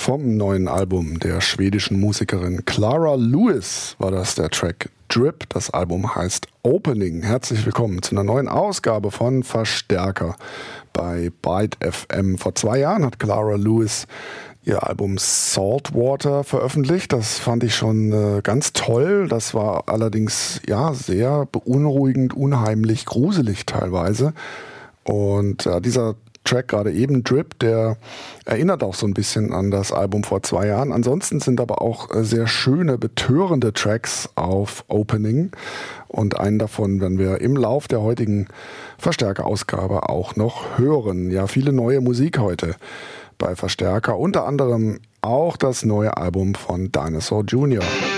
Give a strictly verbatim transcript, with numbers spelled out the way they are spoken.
Vom neuen Album der schwedischen Musikerin Clara Lewis war das der Track Drip. Das Album heißt Opening. Herzlich willkommen zu einer neuen Ausgabe von Verstärker bei Byte F M. Vor zwei Jahren hat Clara Lewis ihr Album Saltwater veröffentlicht. Das fand ich schon äh, ganz toll. Das war allerdings ja sehr beunruhigend, unheimlich, gruselig teilweise. Und äh, dieser Track gerade eben, Drip, der erinnert auch so ein bisschen an das Album vor zwei Jahren. Ansonsten sind aber auch sehr schöne, betörende Tracks auf Opening. Und einen davon werden wir im Lauf der heutigen Verstärker-Ausgabe auch noch hören. Ja, viele neue Musik heute bei Verstärker. Unter anderem auch das neue Album von Dinosaur Junior